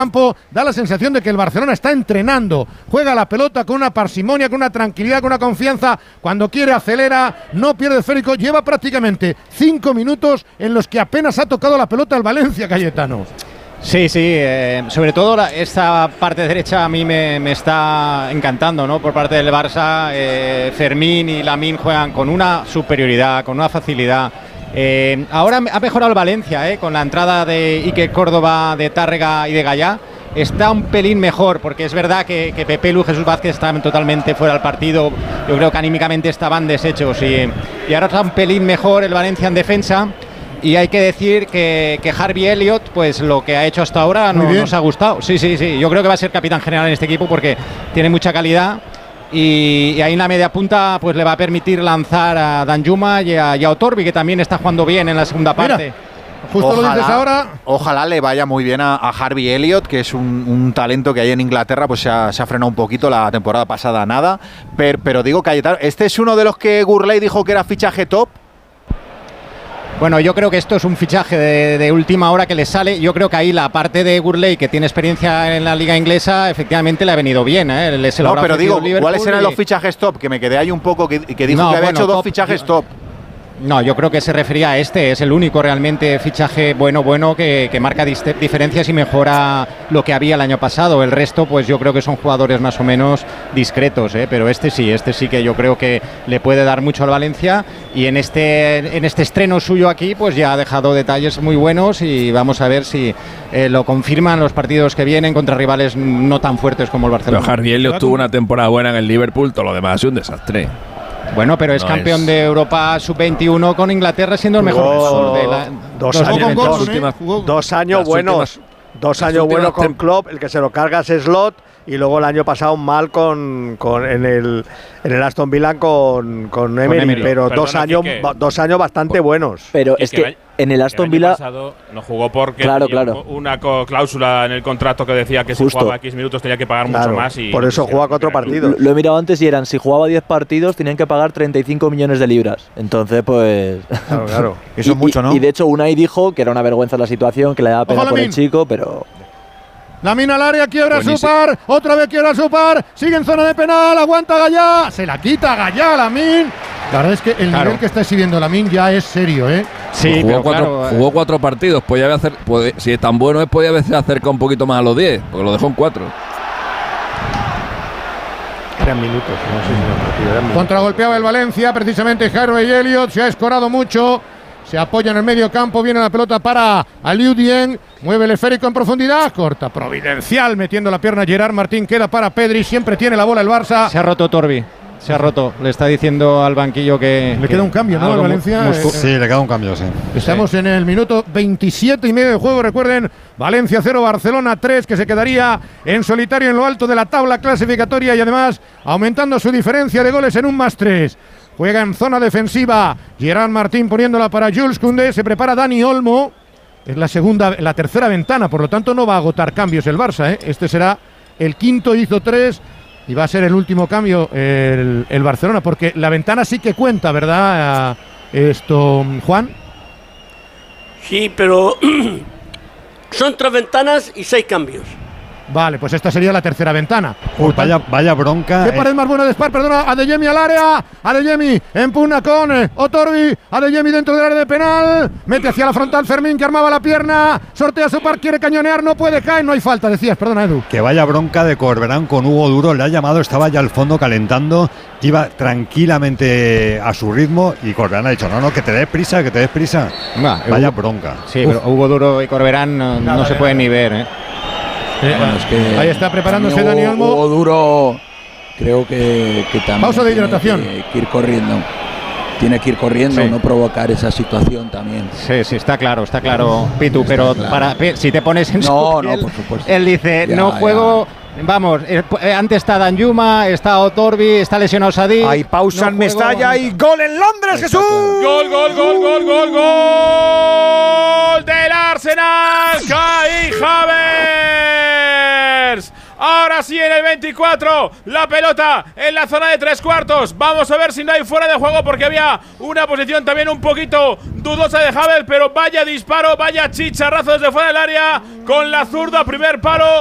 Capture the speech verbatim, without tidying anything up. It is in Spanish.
campo da la sensación de que el Barcelona está entrenando, juega la pelota con una parsimonia, con una tranquilidad, con una confianza, cuando quiere acelera, no pierde esférico, lleva prácticamente cinco minutos en los que apenas ha tocado la pelota al Valencia, Cayetano. Sí, sí, eh, sobre todo la, esta parte derecha a mí me, me está encantando, ¿no? Por parte del Barça, eh, Fermín y Lamine juegan con una superioridad, con una facilidad. Eh, ahora ha mejorado el Valencia, eh, con la entrada de Iker Córdoba, de Tárrega y de Gallá. Está un pelín mejor, porque es verdad que, que Pepe Lu, Jesús Vázquez estaban totalmente fuera del partido. Yo creo que anímicamente estaban deshechos y, y ahora está un pelín mejor el Valencia en defensa. Y hay que decir que, que Harvey Elliott, pues lo que ha hecho hasta ahora no, nos ha gustado. Sí, sí, sí. Yo creo que va a ser capitán general en este equipo porque tiene mucha calidad. Y, y ahí en la media punta pues le va a permitir lanzar a Danjuma y a, y a Otorbi, que también está jugando bien en la segunda parte. Mira, justo ojalá, lo dices ahora. Ojalá le vaya muy bien a, a Harvey Elliott, que es un, un talento que hay en Inglaterra, pues se ha, se ha frenado un poquito la temporada pasada, nada. Pero, pero digo, Cayetano, ¿este es uno de los que Gurley dijo que era fichaje top? Bueno, yo creo que esto es un fichaje de, de última hora que le sale. Yo creo que ahí la parte de Gurley, que tiene experiencia en la liga inglesa, efectivamente le ha venido bien, ¿eh? Se lo no, pero digo, ¿cuáles eran y... los fichajes top? Que me quedé ahí un poco, que, que dijo no, que había bueno, hecho dos top, fichajes yo... top. No, yo creo que se refería a este, es el único realmente fichaje bueno, bueno, que, que marca diferencias y mejora lo que había el año pasado. El resto, pues yo creo que son jugadores más o menos discretos, ¿eh? Pero este sí, este sí que yo creo que le puede dar mucho al Valencia y en este, en este estreno suyo aquí, pues ya ha dejado detalles muy buenos y vamos a ver si eh, lo confirman los partidos que vienen contra rivales no tan fuertes como el Barcelona. Pero Harvey Elliott tuvo una temporada buena en el Liverpool, todo lo demás es un desastre. Bueno, pero es no campeón es... de Europa sub veintiuno con Inglaterra siendo el mejor jugador de la dos, dos años, años, dos, últimas, dos años buenos, últimas, dos años buenos con Klopp, el que se lo carga es Slot y luego el año pasado mal con, con en el en el Aston Villa con, con Emery, con Emery. pero Perdona, dos años que, dos años bastante por, buenos. Pero es que, que en el Aston el Villa pasado no jugó porque claro, tenía claro. una cláusula en el contrato que decía que Justo. si jugaba X minutos tenía que pagar claro, mucho más y por eso juega cuatro partidos. Lo, lo he mirado antes y eran si jugaba diez partidos tenían que pagar treinta y cinco millones de libras. Entonces pues claro, claro. Eso y, es mucho, ¿no? Y de hecho Unai dijo que era una vergüenza la situación, que le daba pena Ojo, por Lamine. el chico, pero Lamine al área, quiebra Buenísimo. su par, otra vez quiebra su par, sigue en zona de penal, aguanta Gallá, se la quita Gallá, Lamine. La verdad es que el claro. nivel que está exhibiendo Lamine ya es serio, ¿eh? Sí, jugó, pero cuatro, claro, jugó cuatro partidos, podía hacer, puede, si es tan bueno es podía haberse acercado un poquito más a los diez, porque lo dejó en cuatro. Eran minutos, no sé si no partido, eran minutos. Contragolpeaba el Valencia, precisamente Harvey Elliott, se ha escorado mucho. Se apoya en el medio campo, viene la pelota para Aliou Dieng, mueve el esférico en profundidad, corta, providencial, metiendo la pierna Gerard Martín, queda para Pedri, siempre tiene la bola el Barça. Se ha roto Torbi, se ha roto, le está diciendo al banquillo que… Le que queda un cambio, ¿no? Al Valencia. Eh, sí, le queda un cambio, sí. Estamos sí. en el minuto veintisiete y medio de juego, recuerden, Valencia cero, Barcelona tres, que se quedaría en solitario en lo alto de la tabla clasificatoria y además aumentando su diferencia de goles en un más tres. Juega en zona defensiva Gerard Martín poniéndola para Jules Koundé. Se prepara Dani Olmo. Es la segunda, la tercera ventana, por lo tanto no va a agotar cambios el Barça, ¿eh? Este será el quinto, hizo tres y va a ser el último cambio el, el Barcelona, porque la ventana sí que cuenta, ¿verdad? Esto, Juan. Sí, pero son tres ventanas y seis cambios. Vale, pues esta sería la tercera ventana. Uy, vaya, vaya bronca. ¿Qué pared más buena de Spar? Perdona, Adeyemi al área. Adeyemi empuna con eh, Otorbi. Adeyemi dentro del área de penal. Mete hacia la frontal Fermín, que armaba la pierna. Sortea su par, quiere cañonear, no puede, cae. No hay falta, decías, perdona, Edu. Que vaya bronca de Corberán con Hugo Duro. Le ha llamado, estaba ya al fondo calentando. Iba tranquilamente a su ritmo y Corberán ha dicho, no, no, que te des prisa, que te des prisa. Bah, vaya Hugo, bronca. Sí, Uf. pero Hugo Duro y Corberán no, no se pueden ni ver, ¿eh? Eh, bueno, es que ahí está preparándose Dani Olmo. Hugo Duro, creo que, que también. Pausa de hidratación. Tiene que ir corriendo. Tiene que ir corriendo, sí. no provocar esa situación también. Sí, sí, está claro, está claro, Pitu, está pero claro. para si te pones en no, su piel, no, por supuesto. Él dice, ya, no juego. Ya. Vamos, eh, antes está Danjuma, está Otorbi, está lesionado Sadik. Hay pausa en Mestalla y gol en Londres, Jesús. Gol, gol, gol, gol, gol, gol del Arsenal. Kai Havertz ha Ahora sí, en el veinticuatro, la pelota en la zona de tres cuartos. Vamos a ver si no hay fuera de juego, porque había una posición también un poquito dudosa de Havertz, pero vaya disparo, vaya chicharrazo desde fuera del área con la zurda, primer palo.